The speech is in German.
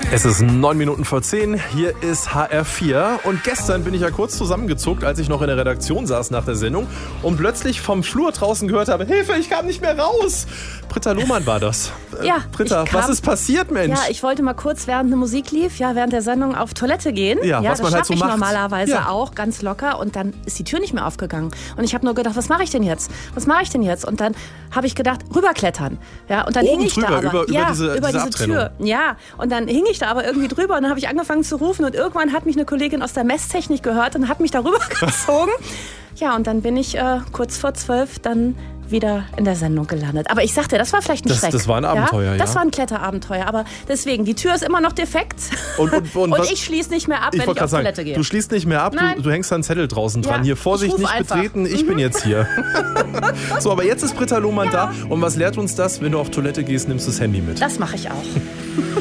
Es ist 9:09. Hier ist HR4 und gestern bin ich ja kurz zusammengezuckt, als ich noch in der Redaktion saß nach der Sendung und plötzlich vom Flur draußen gehört habe, Hilfe, ich kam nicht mehr raus. Britta Lohmann war das. Ja, Britta, was ist passiert, Mensch? Ja, ich wollte mal kurz, während eine Musik lief, während der Sendung auf Toilette gehen. Ja, was man halt so macht. Das schaffe ich normalerweise auch, ganz locker. Und dann ist die Tür nicht mehr aufgegangen. Und ich habe nur gedacht, was mache ich denn jetzt? Und dann habe ich gedacht, rüberklettern. Ja, und dann oben hing ich drüber, da aber. über diese Tür. Ja, und dann hing ich da aber irgendwie drüber. Und dann habe ich angefangen zu rufen. Und irgendwann hat mich eine Kollegin aus der Messtechnik gehört und hat mich darüber gezogen. Ja, und dann bin ich kurz vor 12 dann wieder in der Sendung gelandet. Aber ich sagte, das war vielleicht ein Schreck. Das war ein Abenteuer, ja? Das war ein Kletterabenteuer. Aber deswegen, die Tür ist immer noch defekt. Und ich schließe nicht mehr ab, wenn ich auf Toilette gehe. Du schließt nicht mehr ab, du hängst da einen Zettel draußen dran. Hier, Vorsicht, nicht betreten, ich bin jetzt hier. So, aber jetzt ist Britta Lohmann da. Und was lehrt uns das? Wenn du auf Toilette gehst, nimmst du das Handy mit. Das mache ich auch.